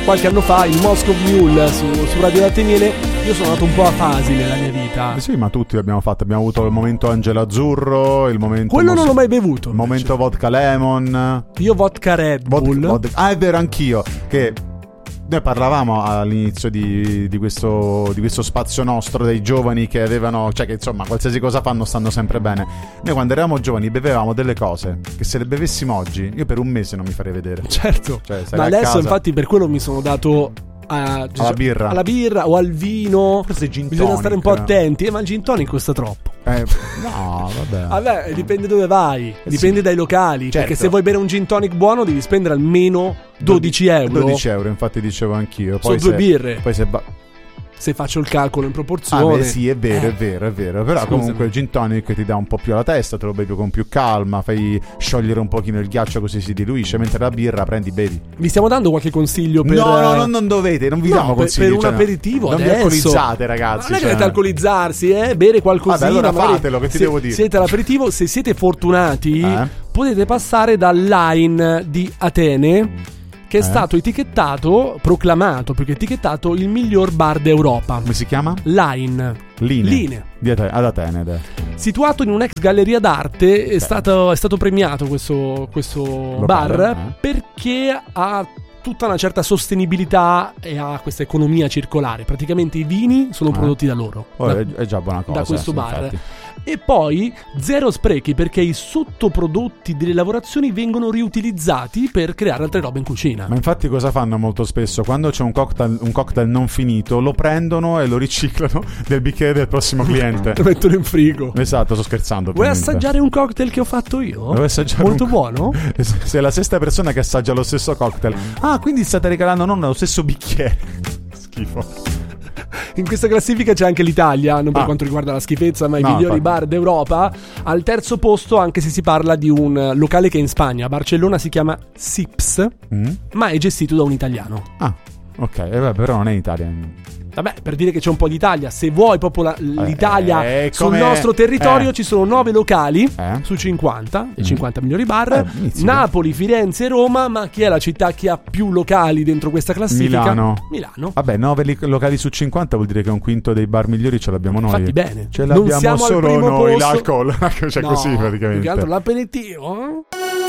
qualche anno fa il Moscow Mule su Radio Latte e Miele. Io sono andato un po' a fasi nella mia vita. Sì, ma tutti l'abbiamo fatto. Abbiamo avuto il momento Angelo Azzurro, il momento... Quello non l'ho mai bevuto. Il momento vodka lemon. Io vodka Red Bull. È vero, anch'io. Che... Noi parlavamo all'inizio di questo spazio nostro dei giovani che avevano, cioè che insomma qualsiasi cosa fanno stanno sempre bene. Noi quando eravamo giovani bevevamo delle cose che se le bevessimo oggi io per un mese non mi farei vedere. Certo, cioè, ma adesso infatti per quello mi sono dato alla birra o al vino. Forse gin tonic. Bisogna stare un po' attenti, ma il gin tonic costa troppo. No, vabbè. Vabbè, dipende dove vai, dipende dai locali. Certo. Perché se vuoi bere un gin tonic buono devi spendere almeno 12 euro. 12 euro, infatti dicevo anch'io. Poi sono 2 birre. Poi se faccio il calcolo in proporzione. Sì, è vero. Però Scusami. comunque il gin tonic ti dà un po' più alla testa, te lo bevi con più calma, fai sciogliere un pochino il ghiaccio così si diluisce, mentre la birra prendi, bevi. Vi stiamo dando qualche consiglio per... No, non dovete, non vi diamo consigli. Per un aperitivo non adesso. vi alcolizzate, ragazzi. Non è che dovete alcolizzarsi, bere qualcosina. Vabbè, allora fatelo, che ti devo dire. Siete all'aperitivo, se siete fortunati potete passare dal Line di Atene, che è stato proclamato il miglior bar d'Europa. Come si chiama? Line. Ad Atene. Situato in un'ex galleria d'arte, è stato premiato questo bar perché ha tutta una certa sostenibilità e ha questa economia circolare. Praticamente i vini sono prodotti da loro. È già buona cosa. Da questo sì, bar. Infatti. E poi zero sprechi, perché i sottoprodotti delle lavorazioni vengono riutilizzati per creare altre robe in cucina. Ma infatti cosa fanno molto spesso? Quando c'è un cocktail non finito, lo prendono e lo riciclano nel bicchiere del prossimo cliente. Lo mettono in frigo. Esatto, sto scherzando. Vuoi ovviamente. assaggiare un cocktail che ho fatto io? Vuoi assaggiare molto buono? Sei la sesta persona che assaggia lo stesso cocktail. Ah, quindi state regalando non lo stesso bicchiere. Schifo. In questa classifica c'è anche l'Italia, non per quanto riguarda la schifezza, ma i migliori bar d'Europa. Al terzo posto, anche se si parla di un locale che è in Spagna, a Barcellona, si chiama Sips, ma è gestito da un italiano. Ah, ok, però non è in Italia. Vabbè, per dire che c'è un po' d'Italia. Se vuoi proprio l'Italia sul nostro territorio, ci sono 9 locali su 50, i 50 migliori bar. Napoli, Firenze e Roma. Ma chi è la città che ha più locali dentro questa classifica? Milano. Vabbè, 9 locali su 50 vuol dire che un quinto dei bar migliori ce l'abbiamo noi. Infatti bene. Ce l'abbiamo non siamo solo al primo noi, posto. l'alcol. Cioè così praticamente. Più che altro l'aperitivo.